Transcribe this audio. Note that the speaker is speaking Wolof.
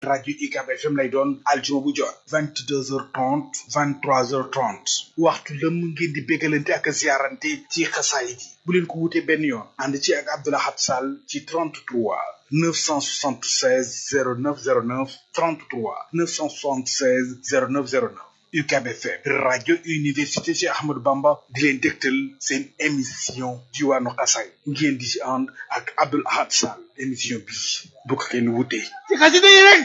rajo UCAB FM lay doon aljuma bu jot 22h30 23h30 waxtu lëm ngeen di bégalante ak ziarante ci xasaayid yi bu leen ko wutee benn yoon ànd ci ak Abdoulahat Sall ci 33 976 0909 33 976 0909 UCAB FM rajo université Cheikh Ahmadou Bamba di leen dégtal seen émission diwaanu xasaay ngeen di ci ànd ak Abdoulahat Sall émission bi bu ko kenn wutee ci xasida yi rek